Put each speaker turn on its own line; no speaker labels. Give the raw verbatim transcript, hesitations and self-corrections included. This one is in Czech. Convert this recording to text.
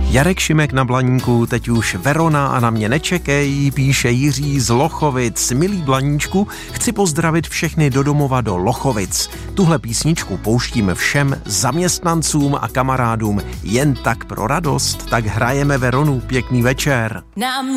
Jarek Šimek na Blaníku, teď už Verona a na mě nečekej, píše Jiří z Lochovic. Milý Blaníčku, chci pozdravit všechny do domova do Lochovic. Tuhle písničku pouštíme všem zaměstnancům a kamarádům jen tak pro radost, tak hrajeme Veronu. Pěkný večer.